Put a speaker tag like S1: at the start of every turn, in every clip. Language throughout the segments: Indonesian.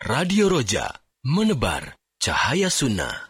S1: Radio Roja, menebar cahaya sunnah.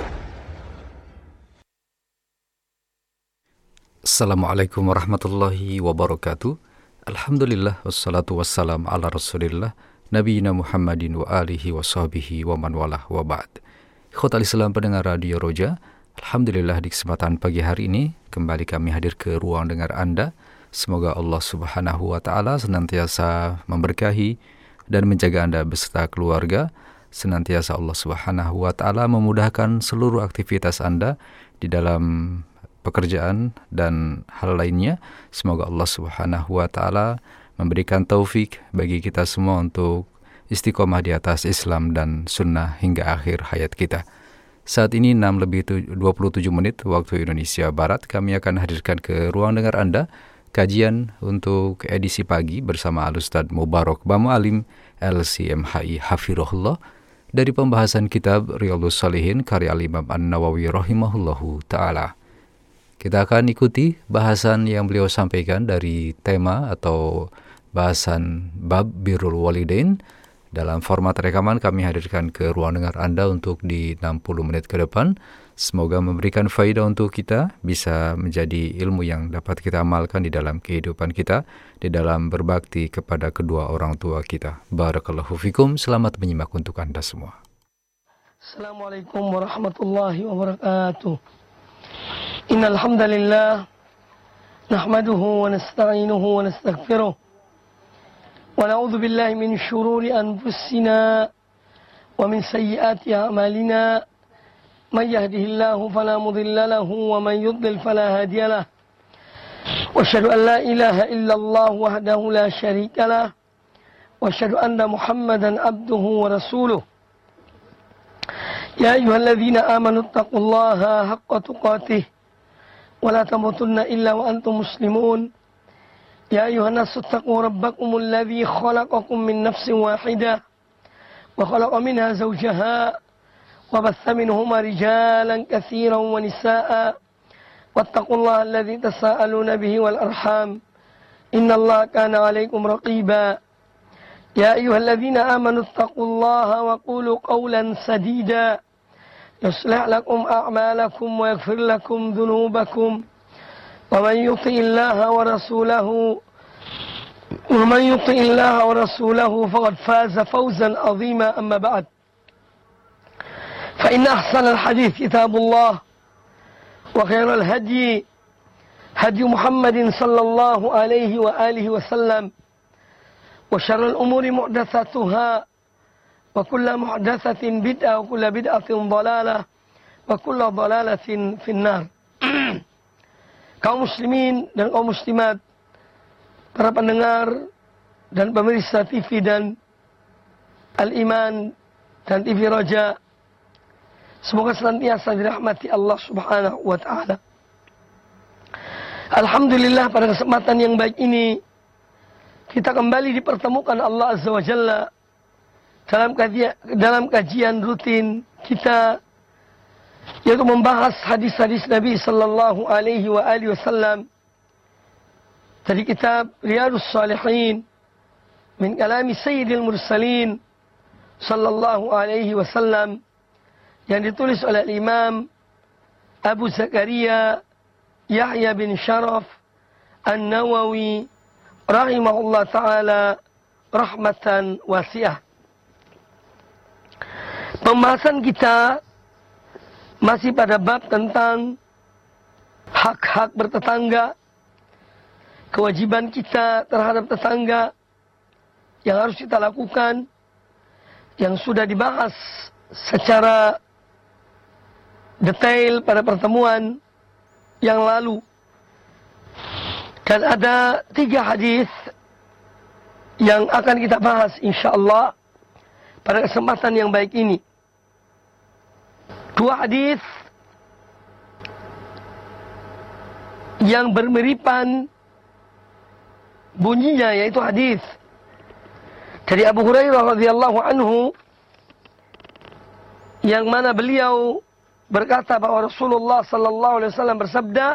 S2: Assalamualaikum warahmatullahi wabarakatuh. Alhamdulillah wassalatu wassalam ala rasulillah Nabiyina Muhammadin wa alihi wa sahbihi wa man walah wa ba'd. Ikhwatal Islam pendengar Radio Roja, alhamdulillah di kesempatan pagi hari ini kembali kami hadir ke ruang dengar Anda. Semoga Allah Subhanahu wa taala senantiasa memberkahi dan menjaga Anda beserta keluarga. Senantiasa Allah Subhanahu wa taala memudahkan seluruh aktivitas Anda di dalam pekerjaan dan hal lainnya. Semoga Allah Subhanahu wa taala memberikan taufik bagi kita semua untuk istiqomah di atas Islam dan sunnah hingga akhir hayat kita. Saat ini 6:27 waktu Indonesia Barat, kami akan hadirkan ke ruang dengar Anda kajian untuk edisi pagi bersama Al-Ustaz Mubarak Bamu Alim LCMHI Hafirullah dari pembahasan kitab Riyadhus Shalihin karya Imam An-Nawawi rahimahullahu ta'ala. Kita akan ikuti bahasan yang beliau sampaikan dari tema atau bahasan bab birrul walidain. Dalam format rekaman kami hadirkan ke ruang dengar Anda untuk di 60 menit ke depan. Semoga memberikan faedah untuk kita, bisa menjadi ilmu yang dapat kita amalkan di dalam kehidupan kita, di dalam berbakti kepada kedua orang tua kita. Barakallahu fikum, selamat menyimak untuk Anda semua.
S3: Assalamualaikum warahmatullahi wabarakatuh. Innal hamdalillah nahmaduhu wa nasta'inuhu wa nastaghfiruh wa na'udzu billahi min shururi anfusina wa min sayyiati a'malina. من يهده الله فلا مضل له ومن يضلل فلا هادي له واشهد ان لا اله الا الله وحده لا شريك له واشهد ان محمدا عبده ورسوله يا ايها الذين امنوا اتقوا الله حق تقاته ولا تموتن الا وانتم مسلمون يا ايها الناس اتقوا ربكم الذي خلقكم من نفس واحده وخلق منها زوجها وبث منهما رجالا كثيرا ونساء واتقوا الله الذي تساءلون به والأرحام إن الله كان عليكم رقيبا يا أيها الذين آمنوا اتقوا الله وقولوا قولا سديدا يصلح لكم أعمالكم ويغفر لكم ذنوبكم ومن يطع الله ورسوله فقد فاز فوزا عظيما. أما بعد، فإن أحسن الحديث كتاب الله وخير الهدي هدي محمد صلى الله عليه وآله وسلم وشر الأمور محدثاتها وكل محدثة بدعة وكل بدعة ضلالة وكل ضلالة في النار. Kaum muslimin dan kaum muslimat, para pendengar dan pemirsa TV dan Al-Iman dan TV Roja, semoga senantiasa dirahmati Allah Subhanahu wa ta'ala. Alhamdulillah, pada kesempatan yang baik ini kita kembali dipertemukan Allah Azza wa Jalla dalam kajian rutin kita, yaitu membahas hadis-hadis Nabi sallallahu alaihi wa alihi wasallam dari kitab Riyadhus Shalihin min kalami Sayyidil Mursalin sallallahu alaihi wasallam, yang ditulis oleh Imam Abu Zakaria Yahya bin Sharaf An-Nawawi rahimahullah ta'ala rahmatan wasi'ah. Pembahasan kita masih pada bab tentang hak-hak bertetangga, kewajiban kita terhadap tetangga yang harus kita lakukan, yang sudah dibahas secara detail pada pertemuan yang lalu. Dan ada 3 hadis yang akan kita bahas insyaallah pada kesempatan yang baik ini. 2 hadis yang bermiripan bunyinya, yaitu hadis dari Abu Hurairah radhiyallahu anhu, yang mana beliau berkata bahwa Rasulullah sallallahu alaihi wasallam bersabda,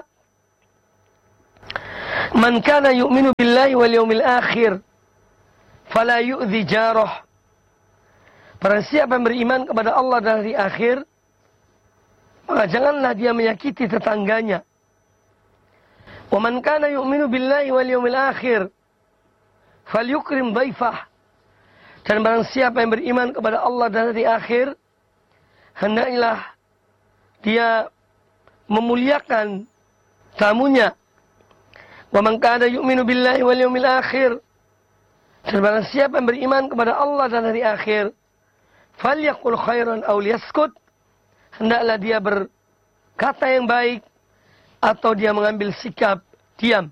S3: "Man kana yu'minu billahi wal yawmil akhir fala yu'dhi jarah Barang siapa yang beriman kepada Allah dan hari akhir, maka janganlah dia menyakiti tetangganya. Wa man kana yu'minu billahi wal yawmil akhir falyukrim dhaifah. Dan barang siapa yang beriman kepada Allah dan hari akhir, hendaklah dia memuliakan tamunya. Wa man kana yu'minu billahi wal yawmil akhir. Dan barang siapa yang beriman kepada Allah dan hari akhir, falyaqul khairan aw liyaskut. Hendaklah dia berkata yang baik atau dia mengambil sikap diam.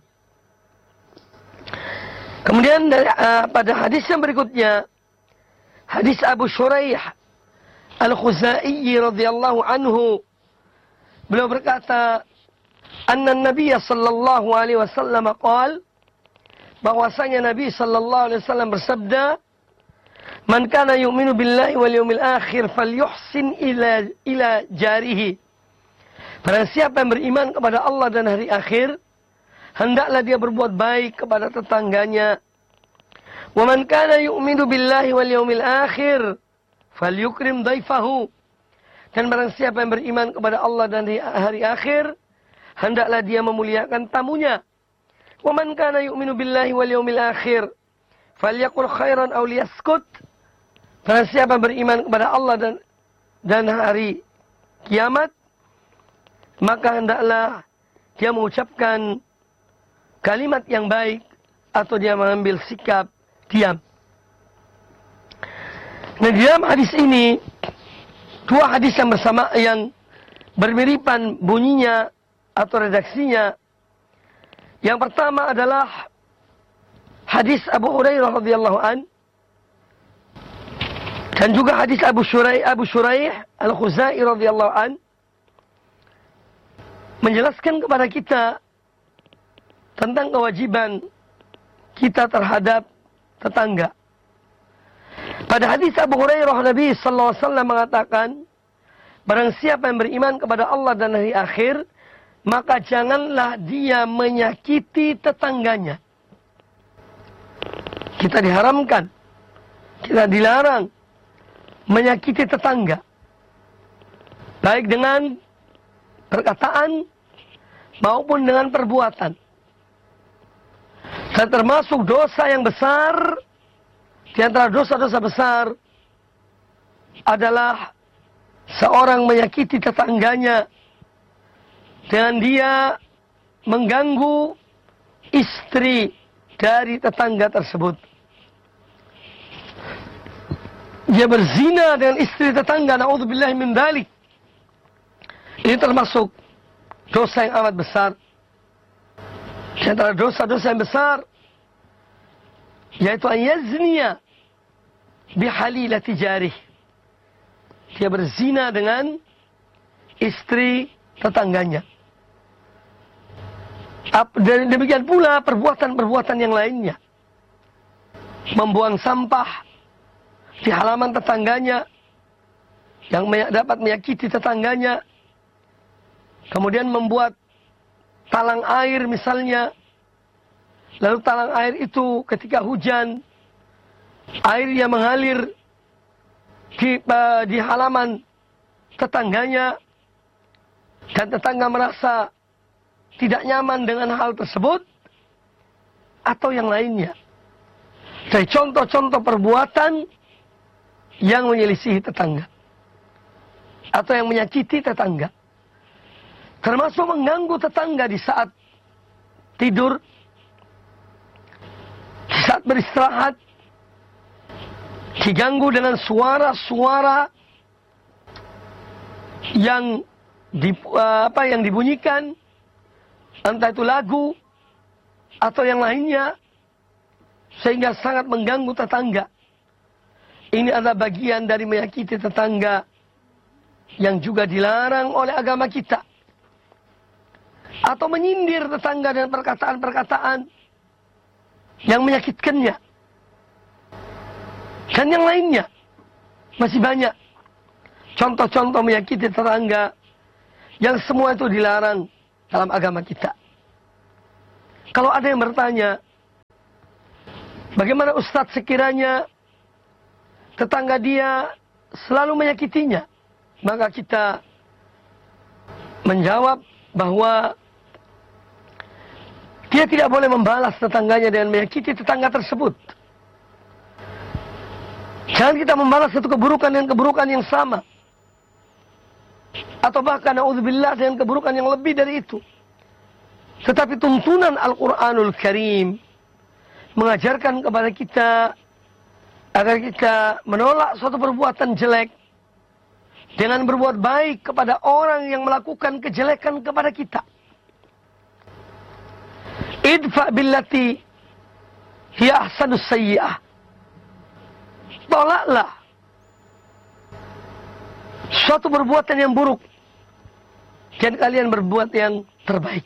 S3: Kemudian pada hadis yang berikutnya, hadis Abu Shuraih Al-Khuzai radhiyallahu anhu, beliau berkata, anna Nabi sallallahu alaihi wasallam qaal, bahwasanya Nabi sallallahu alaihi wasallam bersabda, man kana yu'minu billahi wal yawmil akhir falyuhsin ila jarihi. Barang siapa yang beriman kepada Allah dan hari akhir, hendaklah dia berbuat baik kepada tetangganya. Wa man kana yu'minu billahi wal yawmil akhir falyukrim dhaifahu. Dan barang siapa yang beriman kepada Allah dan hari akhir, hendaklah dia memuliakan tamunya. Wa man kana yu'minu billahi wal yawmil akhir falyaqul khairan aw liyaskut. Barang siapa beriman kepada Allah dan hari kiamat, maka hendaklah dia mengucapkan kalimat yang baik atau dia mengambil sikap diam. Nah, di dalam hadis ini, dua hadis yang bersama yang bermiripan bunyinya atau redaksinya. Yang pertama adalah hadis Abu Hurairah radhiyallahu an, dan juga hadis Abu Shuraih Al-Khuzai radhiyallahu an, menjelaskan kepada kita tentang kewajiban kita terhadap tetangga. Pada hadis Abu Hurairah, Nabi sallallahu alaihi wasallam mengatakan, barang siapa yang beriman kepada Allah dan hari akhir, maka janganlah dia menyakiti tetangganya. Kita diharamkan, kita dilarang menyakiti tetangga, baik dengan perkataan maupun dengan perbuatan. Dan termasuk dosa yang besar, di antara dosa-dosa besar adalah seorang menyakiti tetangganya dengan dia mengganggu istri dari tetangga tersebut. Dia berzina dengan istri tetangga, na'udzubillahi min dzalik. Ini termasuk dosa yang amat besar. Di antara dosa-dosa yang besar, yaitu an yazniya bihalilati jarih. Dia berzina dengan istri tetangganya. Dan demikian pula perbuatan-perbuatan yang lainnya. Membuang sampah di halaman tetangganya yang dapat menyakiti tetangganya. Kemudian membuat talang air misalnya. Lalu talang air itu ketika hujan, airnya mengalir di halaman tetangganya. Dan tetangga merasa tidak nyaman dengan hal tersebut. Atau yang lainnya. Dari contoh-contoh perbuatan yang menyelisihi tetangga. Atau yang menyakiti tetangga. Termasuk mengganggu tetangga di saat tidur, di saat beristirahat, diganggu dengan suara-suara yang dibunyikan, entah itu lagu atau yang lainnya, sehingga sangat mengganggu tetangga. Ini adalah bagian dari menyakiti tetangga yang juga dilarang oleh agama kita. Atau menyindir tetangga dengan perkataan-perkataan yang menyakitkannya. Dan yang lainnya. Masih banyak contoh-contoh menyakiti tetangga yang semua itu dilarang dalam agama kita. Kalau ada yang bertanya, bagaimana Ustadz sekiranya tetangga dia selalu menyakitinya, maka kita menjawab bahwa dia tidak boleh membalas tetangganya dengan menyakiti tetangga tersebut. Jangan kita membalas satu keburukan dengan keburukan yang sama. Atau bahkan na'udzubillah dengan keburukan yang lebih dari itu. Tetapi tuntunan Al-Quranul Karim mengajarkan kepada kita agar kita menolak suatu perbuatan jelek dengan berbuat baik kepada orang yang melakukan kejelekan kepada kita. Idfa billati hiya ahsanus sayyi'ah. Tolaklah suatu perbuatan yang buruk dan kalian berbuat yang terbaik.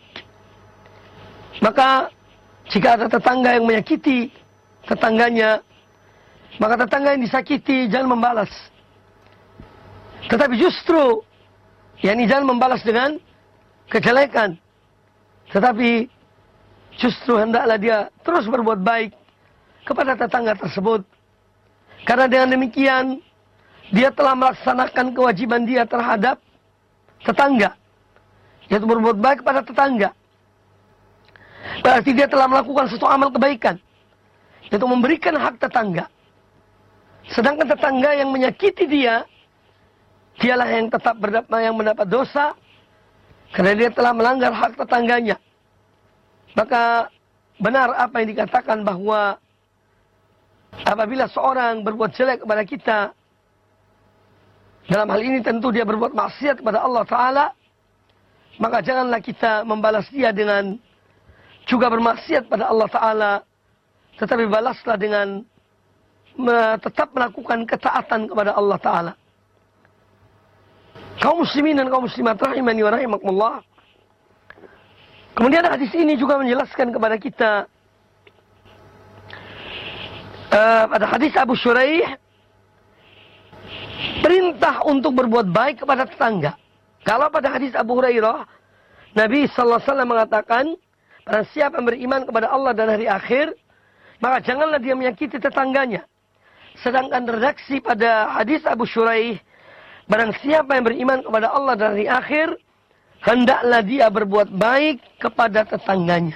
S3: Maka jika ada tetangga yang menyakiti tetangganya, maka tetangga yang disakiti jangan membalas. Tetapi justru jangan membalas dengan kejelekan, tetapi justru hendaklah dia terus berbuat baik kepada tetangga tersebut. Karena dengan demikian dia telah melaksanakan kewajiban dia terhadap tetangga, yaitu berbuat baik kepada tetangga. Berarti dia telah melakukan suatu amal kebaikan, yaitu memberikan hak tetangga. Sedangkan tetangga yang menyakiti dia, dialah yang tetap mendapat dosa, karena dia telah melanggar hak tetangganya. Maka benar apa yang dikatakan bahwa apabila seorang berbuat jelek kepada kita, dalam hal ini tentu dia berbuat maksiat kepada Allah Ta'ala, maka janganlah kita membalas dia dengan juga bermaksiat pada Allah Ta'ala, tetapi balaslah dengan tetap melakukan ketaatan kepada Allah Ta'ala. Kaum muslimin dan kaum muslimat rahimani wa rahimakumullah. Kemudian hadis ini juga menjelaskan kepada kita pada hadis Abu Shuraih, perintah untuk berbuat baik kepada tetangga. Kalau pada hadis Abu Hurairah, Nabi sallallahu alaihi wasallam mengatakan, barang siapa yang beriman kepada Allah dan hari akhir, maka janganlah dia menyakiti tetangganya. Sedangkan redaksi pada hadis Abu Shuraih, barang siapa yang beriman kepada Allah dan hari akhir, hendaklah dia berbuat baik kepada tetangganya.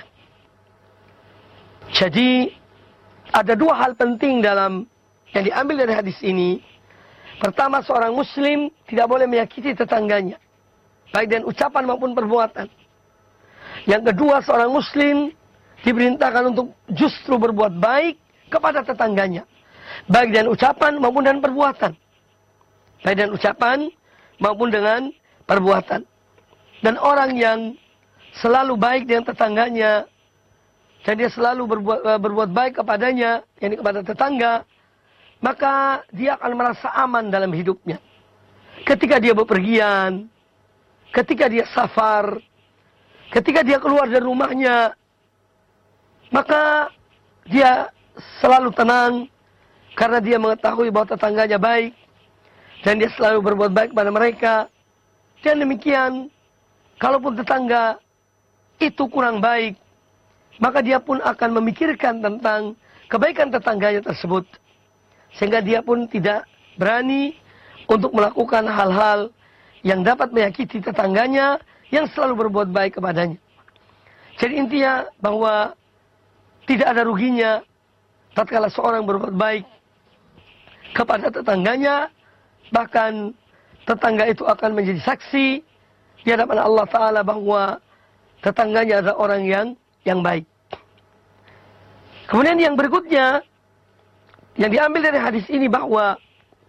S3: Jadi ada dua hal penting dalam yang diambil dari hadis ini. Pertama, seorang muslim tidak boleh menyakiti tetangganya, baik dengan ucapan maupun perbuatan. Yang kedua, seorang muslim diperintahkan untuk justru berbuat baik kepada tetangganya, baik dengan ucapan maupun dengan perbuatan. Baik dengan ucapan maupun dengan perbuatan. Dan orang yang selalu baik dengan tetangganya, dan dia selalu berbuat baik kepadanya, yakni kepada tetangga, maka dia akan merasa aman dalam hidupnya. Ketika dia bepergian, ketika dia safar, ketika dia keluar dari rumahnya, maka dia selalu tenang karena dia mengetahui bahwa tetangganya baik dan dia selalu berbuat baik kepada mereka. Dan demikian, kalaupun tetangga itu kurang baik, maka dia pun akan memikirkan tentang kebaikan tetangganya tersebut. Sehingga dia pun tidak berani untuk melakukan hal-hal yang dapat menyakiti tetangganya yang selalu berbuat baik kepadanya. Jadi intinya bahwa tidak ada ruginya tatkala seorang berbuat baik kepada tetangganya, bahkan tetangga itu akan menjadi saksi di hadapan Allah Ta'ala bahwa tetangganya adalah orang yang baik. Kemudian yang berikutnya, yang diambil dari hadis ini bahwa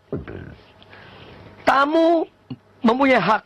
S3: tamu mempunyai hak.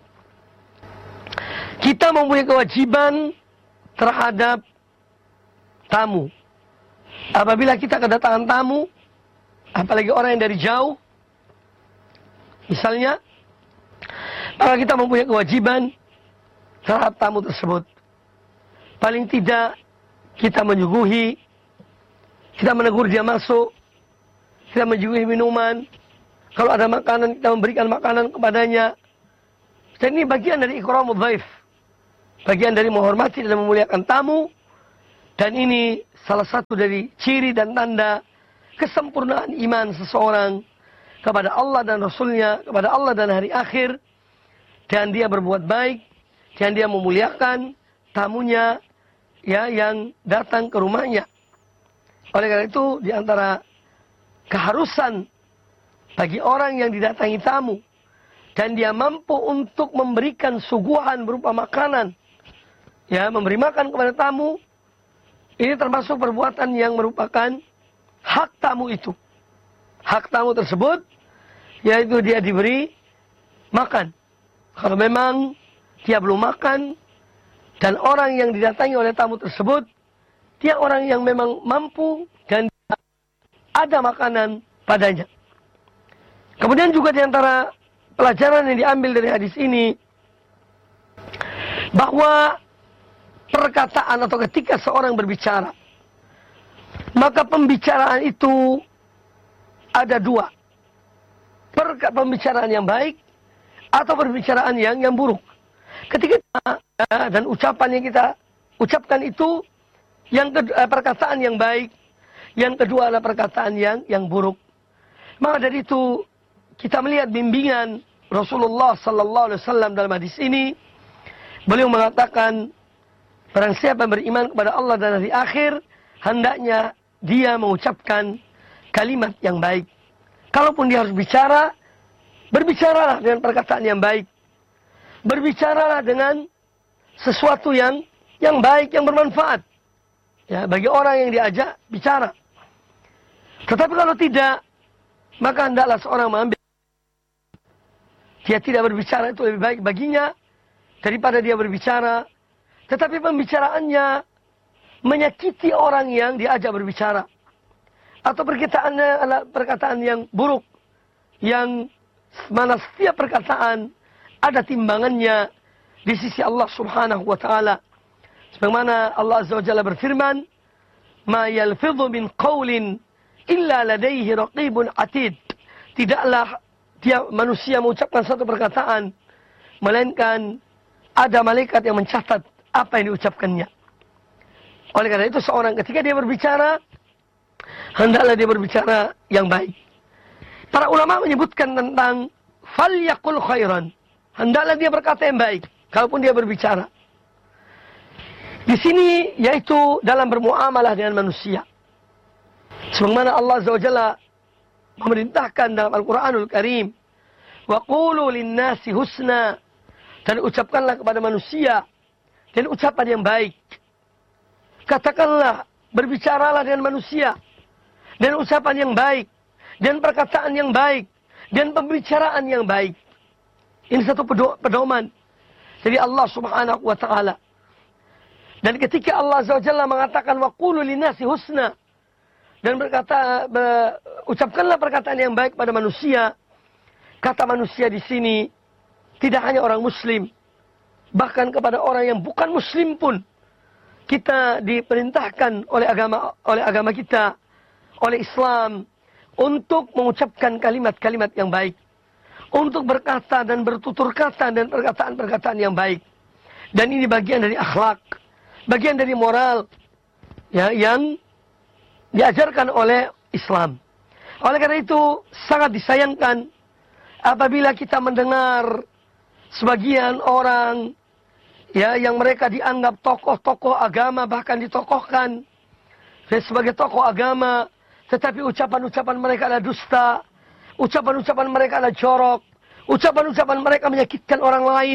S3: Kita mempunyai kewajiban terhadap tamu. Apabila kita kedatangan tamu, apalagi orang yang dari jauh, misalnya, maka kita mempunyai kewajiban terhadap tamu tersebut. Paling tidak kita menyuguhi, kita menegur dia masuk, kita menyuguhi minuman. Kalau ada makanan, kita memberikan makanan kepadanya. Dan ini bagian dari ikramul dhaif, bagian dari menghormati dan memuliakan tamu. Dan ini salah satu dari ciri dan tanda kesempurnaan iman seseorang kepada Allah dan Rasulnya, kepada Allah dan hari akhir, dan dia berbuat baik, dan dia memuliakan tamunya ya yang datang ke rumahnya. Oleh karena itu, di antara keharusan bagi orang yang didatangi tamu dan dia mampu untuk memberikan suguhan berupa makanan, ya, memberi makan kepada tamu, ini termasuk perbuatan yang merupakan hak tamu itu. Hak tamu tersebut yaitu dia diberi makan. Kalau memang dia belum makan dan orang yang didatangi oleh tamu tersebut dia orang yang memang mampu dan ada makanan padanya. Kemudian juga di antara pelajaran yang diambil dari hadis ini, bahwa perkataan atau ketika seorang berbicara, maka pembicaraan itu ada dua. Pembicaraan yang baik atau pembicaraan yang buruk. Ketika dan ucapan yang kita ucapkan itu, perkataan yang baik, yang kedua adalah perkataan yang buruk. Maka dari itu kita melihat bimbingan Rasulullah sallallahu alaihi wasallam dalam hadis ini. Beliau mengatakan, barang siapa beriman kepada Allah dan hari akhir, hendaknya dia mengucapkan kalimat yang baik. Kalaupun dia harus bicara, berbicaralah dengan perkataan yang baik. Berbicaralah dengan sesuatu yang baik, yang bermanfaat. Ya, bagi orang yang diajak bicara. Tetapi kalau tidak, maka hendaklah seorang mengambil. Dia tidak berbicara itu lebih baik baginya daripada dia berbicara. Tetapi pembicaraannya menyakiti orang yang diajak berbicara. Atau perkataannya adalah perkataan yang buruk. Yang mana setiap perkataan ada timbangannya di sisi Allah subhanahu wa ta'ala. Sebagaimana Allah Azza wa Jalla berfirman, "Ma yalfidhu min qawlin illa ladaihi raqibun atid." Tidaklah dia manusia mengucapkan satu perkataan, melainkan ada malaikat yang mencatat apa yang diucapkannya. Oleh karena itu seorang ketika dia berbicara, hendaklah dia berbicara yang baik. Para ulama menyebutkan tentang falyaqul khairan. Hendaklah dia berkata yang baik kalaupun dia berbicara. Di sini yaitu dalam bermuamalah dengan manusia. Sebagaimana Allah Azza wa Jalla memerintahkan dalam Al-Quranul Karim, wa qulu linnasi husna, dan ucapkanlah kepada manusia dan ucapan yang baik. Katakanlah, berbicaralah dengan manusia dan ucapan yang baik dan perkataan yang baik dan pembicaraan yang baik. Ini satu pedoman dari Allah Subhanahu wa taala. Dan ketika Allah Azza wa Jalla mengatakan wa qulu linnasi husna, dan ucapkanlah perkataan yang baik pada manusia. Kata manusia di sini tidak hanya orang muslim, bahkan kepada orang yang bukan muslim pun kita diperintahkan oleh agama kita, oleh Islam, untuk mengucapkan kalimat-kalimat yang baik, untuk berkata dan bertutur kata dan perkataan-perkataan yang baik. Dan ini bagian dari akhlak, bagian dari moral ya, yang diajarkan oleh Islam. Oleh karena itu sangat disayangkan apabila kita mendengar sebagian orang ya yang mereka dianggap tokoh-tokoh agama, bahkan ditokohkan sebagai tokoh agama, tetapi ucapan-ucapan mereka adalah dusta, ucapan-ucapan mereka adalah jorok, ucapan-ucapan mereka menyakitkan orang lain.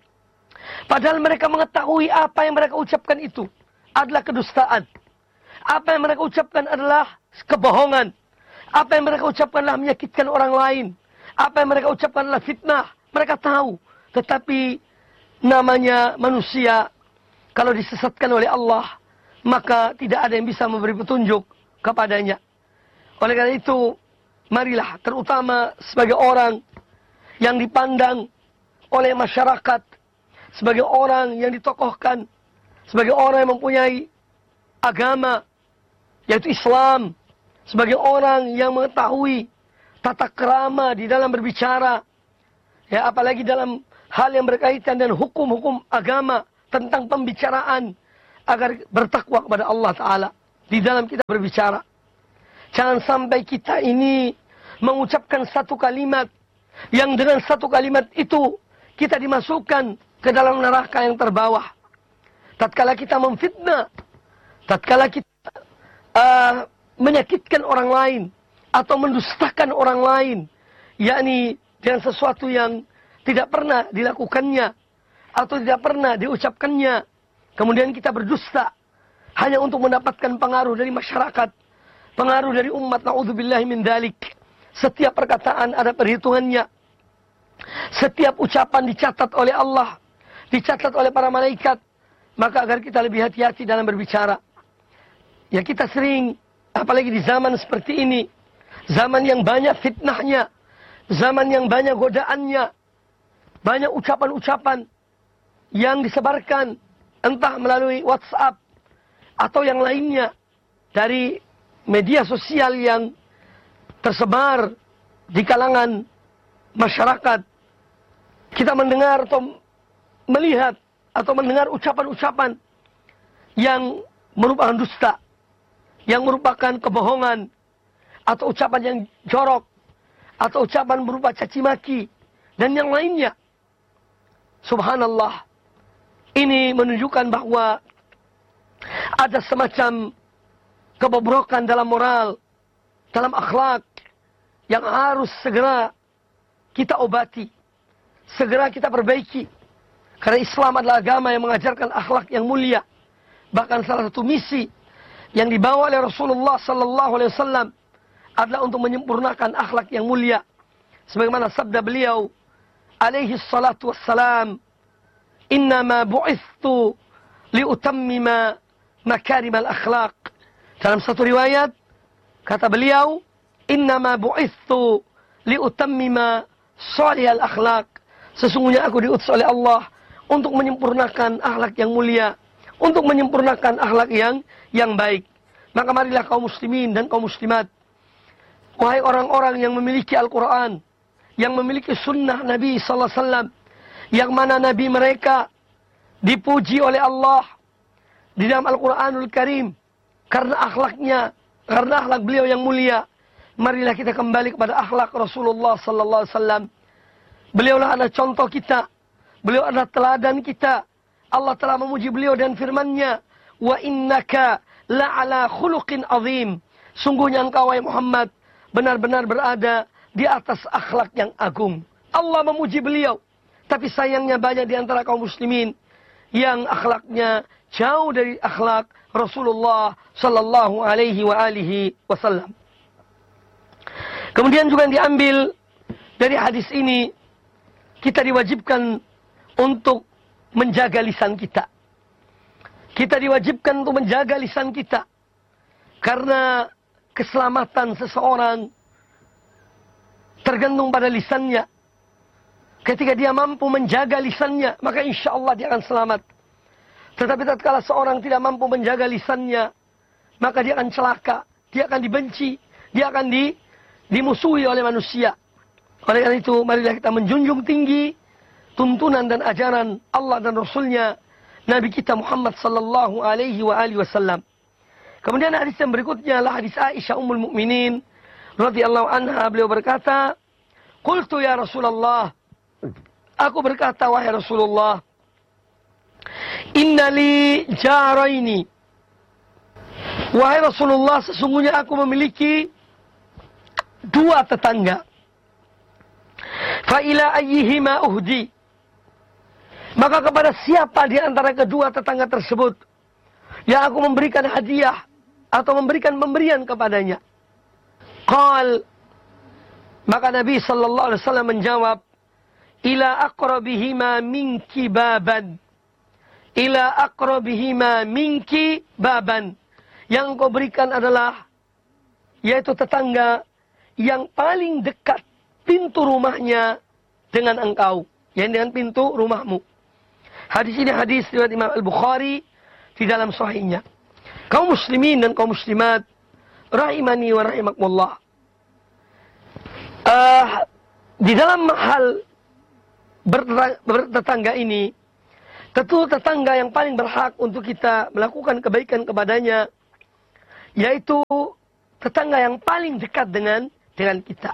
S3: Padahal mereka mengetahui apa yang mereka ucapkan itu adalah kedustaan. Apa yang mereka ucapkan adalah kebohongan. Apa yang mereka ucapkan adalah menyakitkan orang lain. Apa yang mereka ucapkan adalah fitnah. Mereka tahu. Tetapi namanya manusia, kalau disesatkan oleh Allah, maka tidak ada yang bisa memberi petunjuk kepadanya. Oleh karena itu, marilah terutama sebagai orang yang dipandang oleh masyarakat, sebagai orang yang ditokohkan, sebagai orang yang mempunyai agama, yaitu Islam, sebagai orang yang mengetahui tata krama di dalam berbicara, ya, apalagi dalam hal yang berkaitan dengan hukum-hukum agama tentang pembicaraan, agar bertakwa kepada Allah Ta'ala di dalam kita berbicara. Jangan sampai kita ini mengucapkan satu kalimat yang dengan satu kalimat itu kita dimasukkan ke dalam neraka yang terbawah. Tatkala kita memfitnah, tatkala kita menyakitkan orang lain atau mendustakan orang lain, yakni dengan sesuatu yang tidak pernah dilakukannya atau tidak pernah diucapkannya, kemudian kita berdusta hanya untuk mendapatkan pengaruh dari masyarakat, pengaruh dari umat, na'udzubillahi min dzalik. Setiap perkataan ada perhitungannya. Setiap ucapan dicatat oleh Allah, dicatat oleh para malaikat. Maka agar kita lebih hati-hati dalam berbicara. Ya, kita sering, apalagi di zaman seperti ini, zaman yang banyak fitnahnya, zaman yang banyak godaannya, banyak ucapan-ucapan yang disebarkan entah melalui WhatsApp atau yang lainnya dari media sosial yang tersebar di kalangan masyarakat. Kita mendengar atau melihat atau mendengar ucapan-ucapan yang merupakan dusta, yang merupakan kebohongan, atau ucapan yang jorok, atau ucapan berupa caci maki, dan yang lainnya. Subhanallah. Ini menunjukkan bahwa ada semacam kebobrokan dalam moral, dalam akhlak, yang harus segera kita obati, segera kita perbaiki. Karena Islam adalah agama yang mengajarkan akhlak yang mulia. Bahkan salah satu misi yang dibawa oleh Rasulullah sallallahu alaihi wasallam adalah untuk menyempurnakan akhlak yang mulia. Sebagaimana sabda beliau alaihi salatu wassalam, "Innama bu'ithtu liutammima makarimal akhlaq." Dalam satu riwayat kata beliau, "Innama bu'ithtu liutammima shalihal akhlaq." Sesungguhnya aku diutus oleh Allah untuk menyempurnakan akhlak yang mulia, untuk menyempurnakan akhlak yang baik. Maka marilah kaum muslimin dan kaum muslimat, wahai orang-orang yang memiliki Al-Quran, yang memiliki sunnah Nabi sallallahu alaihi wasallam, yang mana Nabi mereka dipuji oleh Allah di dalam Al-Quranul Karim karena akhlaknya, karena akhlak beliau yang mulia. Marilah kita kembali kepada akhlak Rasulullah sallallahu alaihi wasallam. Beliaulah adalah contoh kita, beliau adalah teladan kita. Allah telah memuji beliau dan firman-Nya, "Wa innaka la'ala khuluqin azim." Sungguhnya engkau wahai Muhammad benar-benar berada di atas akhlak yang agung. Allah memuji beliau. Tapi sayangnya banyak di antara kaum muslimin yang akhlaknya jauh dari akhlak Rasulullah sallallahu alaihi wa alihi wasallam. Kemudian juga yang diambil dari hadis ini, kita diwajibkan untuk menjaga lisan kita. Kita diwajibkan untuk menjaga lisan kita. Karena keselamatan seseorang tergantung pada lisannya. Ketika dia mampu menjaga lisannya, maka insya Allah dia akan selamat. Tetapi tatkala seorang tidak mampu menjaga lisannya, maka dia akan celaka, dia akan dibenci, dia akan dimusuhi oleh manusia. Oleh karena itu, marilah kita menjunjung tinggi tuntunan dan ajaran Allah dan Rasulnya, Nabi kita Muhammad sallallahu alaihi wa alihi wasallam. Kemudian hadis yang berikutnya adalah hadis Aisyah Ummul Mukminin radhiyallahu anha. Beliau berkata, "Qultu ya Rasulullah." Aku berkata, wahai Rasulullah, "Inna li jaraini." Wahai Rasulullah, sesungguhnya aku memiliki dua tetangga. Fa ila ayyihima uhdi. Maka kepada siapa di antara kedua tetangga tersebut yang aku memberikan hadiah atau memberikan pemberian kepadanya? Qal, maka Nabi sallallahu alaihi wasallam menjawab, ila aqrabihima minki baban. Ila aqrabihima minki baban. Yang engkau berikan adalah, yaitu tetangga yang paling dekat pintu rumahnya dengan engkau, yang dengan pintu rumahmu. Hadis ini hadis riwayat Imam Al-Bukhari di dalam sahihnya. Kaum muslimin dan kaum muslimat rahimani wa rahimakumullah. Di dalam hal bertetangga ini, tentu tetangga yang paling berhak untuk kita melakukan kebaikan kepadanya, yaitu tetangga yang paling dekat dengan kita.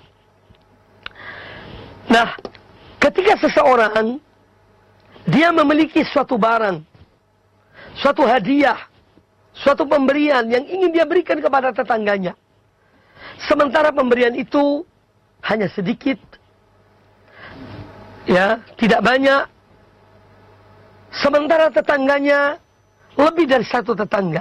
S3: Nah, ketika seseorang dia memiliki suatu barang, suatu hadiah, suatu pemberian yang ingin dia berikan kepada tetangganya, sementara pemberian itu hanya sedikit, ya, tidak banyak, sementara tetangganya lebih dari satu tetangga,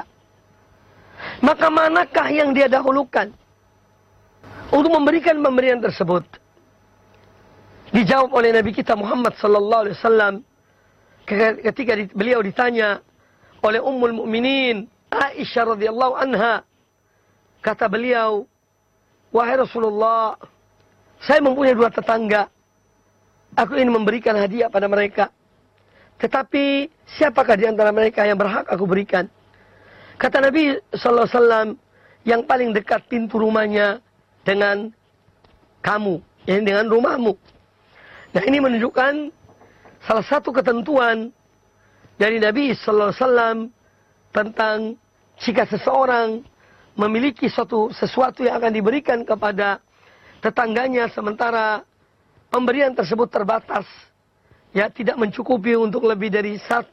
S3: maka manakah yang dia dahulukan untuk memberikan pemberian tersebut? Dijawab oleh Nabi kita Muhammad sallallahu alaihi wasallam ketika beliau ditanya oleh Ummul Mukminin Aisyah radhiyallahu anha. Kata beliau, "Wahai Rasulullah, saya mempunyai 2 tetangga. Aku ingin memberikan hadiah pada mereka. Tetapi siapakah di antara mereka yang berhak aku berikan?" Kata Nabi sallallahu alaihi wasallam, "Yang paling dekat pintu rumahnya dengan kamu, yang dengan rumahmu." Nah, ini menunjukkan salah satu ketentuan dari Nabi sallallahu alaihi wasallam tentang jika seseorang memiliki sesuatu yang akan diberikan kepada tetangganya sementara pemberian tersebut terbatas, ya, tidak mencukupi untuk lebih dari 1,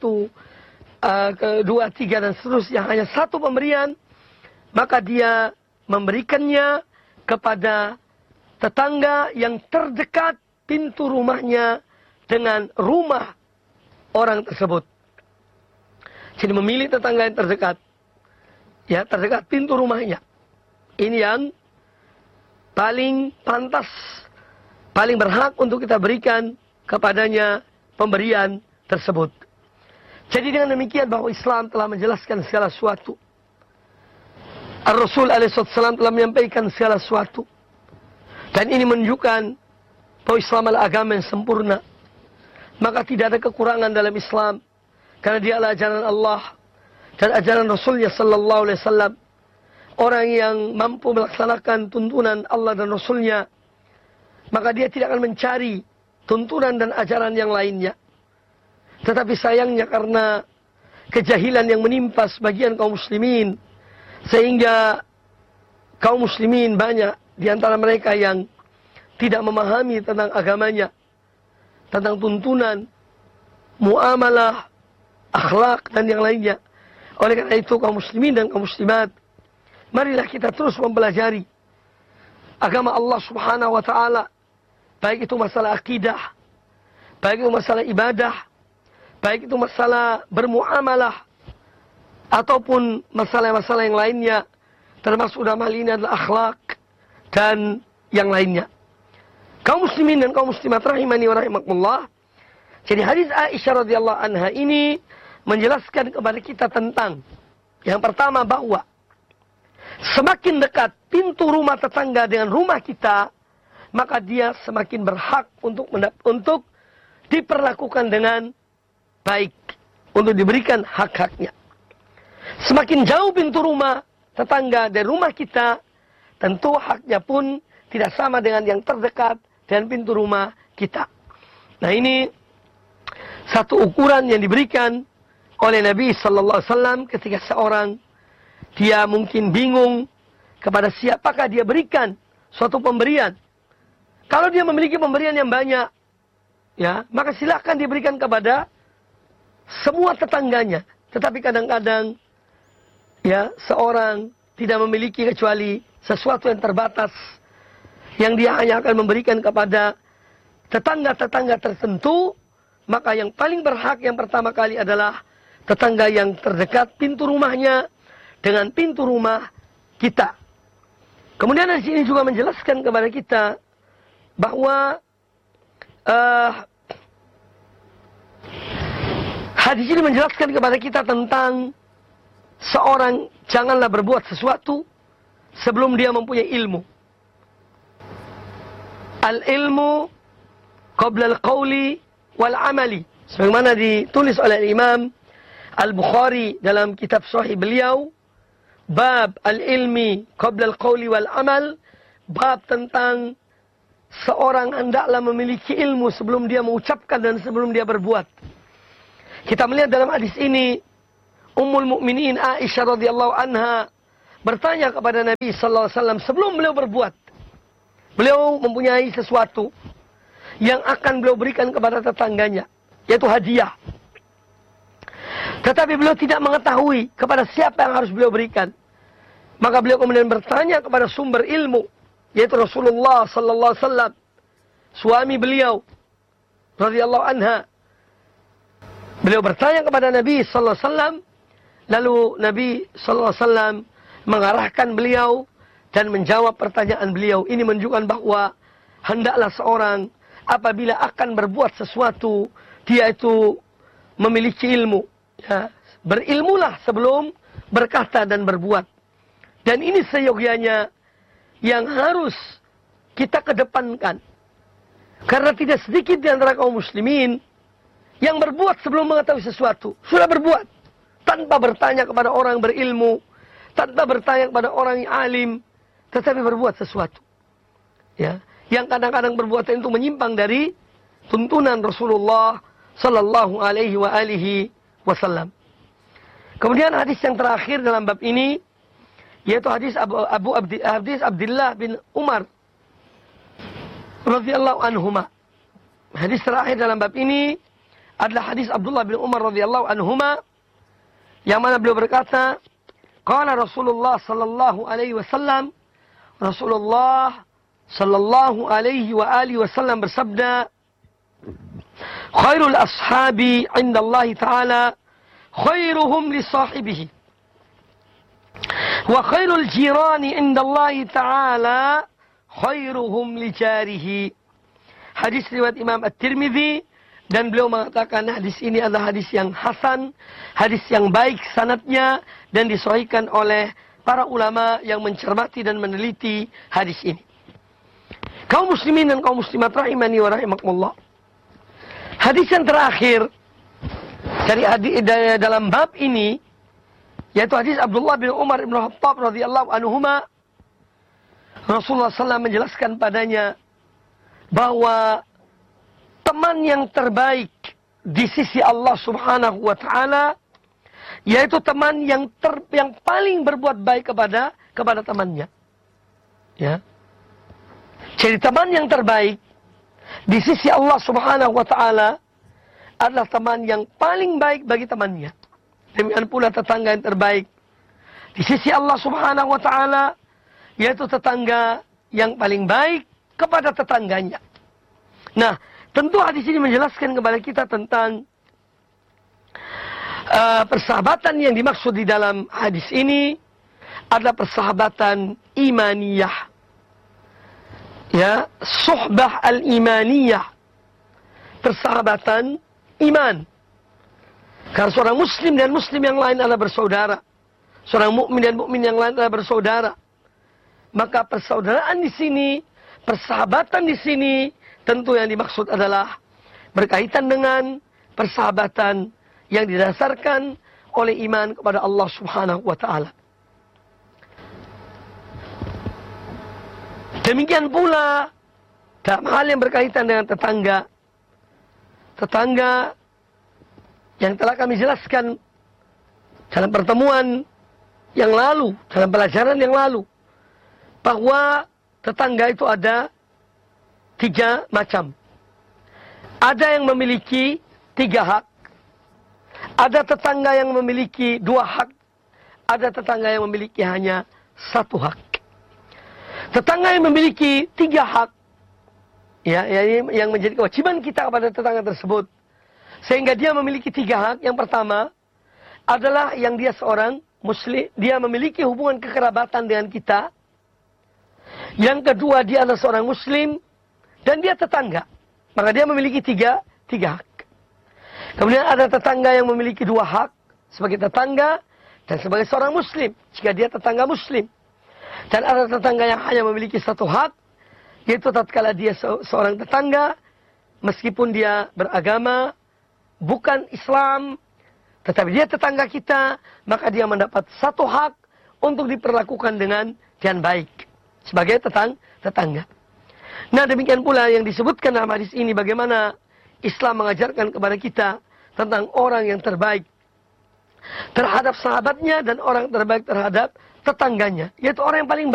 S3: 2, 3 dan seterusnya, hanya 1 pemberian, maka dia memberikannya kepada tetangga yang terdekat pintu rumahnya dengan rumah orang tersebut. Jadi memilih tetangga yang terdekat, ya, terdekat pintu rumahnya. Ini yang paling pantas, paling berhak untuk kita berikan kepadanya pemberian tersebut. Jadi dengan demikian bahwa Islam telah menjelaskan segala sesuatu. Ar-Rasul alaihissalam telah menyampaikan segala sesuatu. Dan ini menunjukkan bahwa Islam adalah agama yang sempurna. Maka tidak ada kekurangan dalam Islam. Karena dia adalah ajaran Allah dan ajaran Rasulnya sallallahu alaihi wasallam. Orang yang mampu melaksanakan tuntunan Allah dan Rasulnya, maka dia tidak akan mencari tuntunan dan ajaran yang lainnya. Tetapi sayangnya karena kejahilan yang menimpa sebagian kaum muslimin, sehingga kaum muslimin banyak di antara mereka yang tidak memahami tentang agamanya, tentang tuntunan, muamalah, akhlak, dan yang lainnya. Oleh karena itu, kaum muslimin dan kaum muslimat, marilah kita terus mempelajari agama Allah subhanahu wa ta'ala. Baik itu masalah akidah, baik itu masalah ibadah, baik itu masalah bermuamalah, ataupun masalah-masalah yang lainnya, termasuk dalam hal ini adalah akhlak dan yang lainnya. Kaum muslimin dan kaum muslimat rahimani wa rahimakumullah. Jadi hadis Aisyah radhiyallahu anha ini menjelaskan kepada kita tentang yang pertama, bahwa semakin dekat pintu rumah tetangga dengan rumah kita, maka dia semakin berhak untuk diperlakukan dengan baik, untuk diberikan hak-haknya. Semakin jauh pintu rumah tetangga dari rumah kita, tentu haknya pun tidak sama dengan yang terdekat dan pintu rumah kita. Nah, ini satu ukuran yang diberikan oleh Nabi sallallahu alaihi wasallam ketika seorang dia mungkin bingung kepada siapakah dia berikan suatu pemberian. Kalau dia memiliki pemberian yang banyak, ya, maka silakan diberikan kepada semua tetangganya. Tetapi kadang-kadang, ya, seorang tidak memiliki kecuali sesuatu yang terbatas, yang dia hanya akan memberikan kepada tetangga-tetangga tertentu, maka yang paling berhak yang pertama kali adalah tetangga yang terdekat pintu rumahnya dengan pintu rumah kita. Kemudian di sini juga menjelaskan kepada kita bahwa hadis ini menjelaskan kepada kita tentang seorang janganlah berbuat sesuatu sebelum dia mempunyai ilmu. Al-ilmu qabla al-qawli wal-amali. Sebagaimana ditulis oleh Imam Al-Bukhari dalam kitab Sahih beliau, bab al-ilmi qabla al-qawli wal-amal, bab tentang seorang hendaklah memiliki ilmu sebelum dia mengucapkan dan sebelum dia berbuat. Kita melihat dalam hadis ini, Ummul Mukminin Aisyah radhiyallahu anha bertanya kepada Nabi sallallahu alaihi wasallam sebelum beliau berbuat. Beliau mempunyai sesuatu yang akan beliau berikan kepada tetangganya, yaitu hadiah. Tetapi beliau tidak mengetahui kepada siapa yang harus beliau berikan. Maka beliau kemudian bertanya kepada sumber ilmu, yaitu Rasulullah sallallahu alaihi wasallam, suami beliau radhiyallahu anha. Beliau bertanya kepada Nabi sallallahu alaihi wasallam, lalu Nabi sallallahu alaihi wasallam mengarahkan beliau dan menjawab pertanyaan beliau. Ini menunjukkan bahwa hendaklah seorang apabila akan berbuat sesuatu, dia itu memiliki ilmu. Ya, berilmulah sebelum berkata dan berbuat. Dan ini seyogyanya yang harus kita kedepankan. Karena tidak sedikit di antara kaum muslimin yang berbuat sebelum mengetahui sesuatu. Sudah berbuat tanpa bertanya kepada orang berilmu, tanpa bertanya kepada orang yang alim, tetapi berbuat sesuatu. Ya, yang kadang-kadang perbuatan itu menyimpang dari tuntunan Rasulullah sallallahu alaihi wasallam. Kemudian hadis yang terakhir dalam bab ini yaitu hadis Abdullah bin Umar radhiyallahu anhuma. Hadis terakhir dalam bab ini adalah hadis Abdullah bin Umar radhiyallahu anhuma yang mana beliau berkata, qala Rasulullah sallallahu alaihi wasallam, Rasulullah sallallahu alaihi wasallam bersabda, khairul ashabi indallahi ta'ala khairuhum li sahibihi wa khairul jirani indallahi ta'ala khairuhum li jarihi. Hadis riwayat Imam At-Tirmidzi, dan beliau mengatakan hadis ini adalah hadis yang hasan, hadis yang baik sanadnya, dan disahihkan oleh para ulama yang mencermati dan meneliti hadis ini. Kaum muslimin dan kaum muslimat rahimani wa rahimakumullah. Hadis yang terakhir dari dalam bab ini yaitu hadis Abdullah bin Umar bin Khattab radhiyallahu anhuma. Rasulullah SAW menjelaskan padanya bahwa teman yang terbaik di sisi Allah Subhanahu wa taala yaitu teman yang paling berbuat baik kepada temannya. Ya. Jadi teman yang terbaik di sisi Allah Subhanahu wa taala adalah teman yang paling baik bagi temannya. Demikian pula tetangga yang terbaik di sisi Allah Subhanahu wa taala yaitu tetangga yang paling baik kepada tetangganya. Nah, tentu hadis ini menjelaskan kepada kita tentang persahabatan yang dimaksud di dalam hadis ini adalah persahabatan imaniyah. Ya, suhbah al-imaniyah. Persahabatan iman. Karena seorang muslim dan muslim yang lain adalah bersaudara. Seorang mukmin dan mukmin yang lain adalah bersaudara. Maka persaudaraan di sini, persahabatan di sini, tentu yang dimaksud adalah berkaitan dengan persahabatan yang didasarkan oleh iman kepada Allah Subhanahu wa taala. Demikian pula dalam hal yang berkaitan dengan tetangga. Tetangga yang telah kami jelaskan dalam pertemuan yang lalu, dalam pelajaran yang lalu, bahwa tetangga itu ada 3 macam. Ada yang memiliki 3 hak. Ada tetangga yang memiliki 2 hak. Ada tetangga yang memiliki hanya 1 hak. Tetangga yang memiliki 3 hak, ya, yang menjadi kewajiban kita kepada tetangga tersebut, sehingga dia memiliki 3 hak. Yang pertama adalah yang dia seorang muslim, dia memiliki hubungan kekerabatan dengan kita. Yang kedua, dia adalah seorang muslim dan dia tetangga. Maka dia memiliki 3 hak. Kemudian ada tetangga yang memiliki 2 hak sebagai tetangga dan sebagai seorang muslim jika dia tetangga muslim. Dan ada tetangga yang hanya memiliki 1 hak, yaitu tatkala dia seorang tetangga meskipun dia beragama bukan Islam, tetapi dia tetangga kita, maka dia mendapat 1 hak untuk diperlakukan dengan baik sebagai tetangga. Nah, demikian pula yang disebutkan dalam hadis ini bagaimana Islam mengajarkan kepada kita tentang orang yang terbaik terhadap sahabatnya dan orang terbaik terhadap tetangganya, yaitu orang yang paling